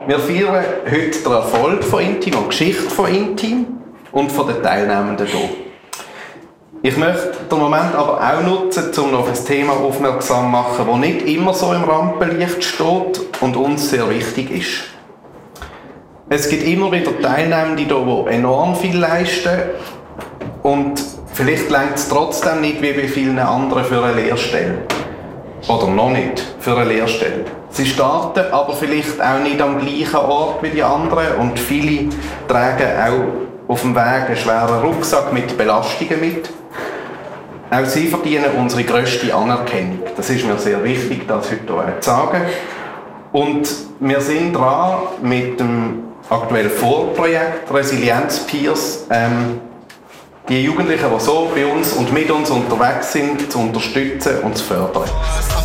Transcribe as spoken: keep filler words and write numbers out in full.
Wir feiern heute den Erfolg von Intim und die Geschichte von Intim und von den Teilnehmenden hier. Ich möchte den Moment aber auch nutzen, um auf ein Thema aufmerksam zu machen, das nicht immer so im Rampenlicht steht und uns sehr wichtig ist. Es gibt immer wieder Teilnehmende hier, die enorm viel leisten und vielleicht reicht es trotzdem nicht wie bei vielen anderen für eine Lehrstelle. Oder noch nicht für eine Lehrstelle. Sie starten aber vielleicht auch nicht am gleichen Ort wie die anderen und viele tragen auch auf dem Weg einen schweren Rucksack mit Belastungen mit. Auch sie verdienen unsere grösste Anerkennung. Das ist mir sehr wichtig, das heute hier zu sagen. Und wir sind dran mit dem aktuellen Vorprojekt Resilienz Peers, ähm, die Jugendlichen, die so bei uns und mit uns unterwegs sind, zu unterstützen und zu fördern.